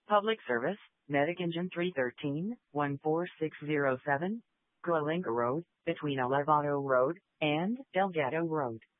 Public Service, Medic Engine 313, 14607, Coalinga Road, between Elevado Road and Delgado Road.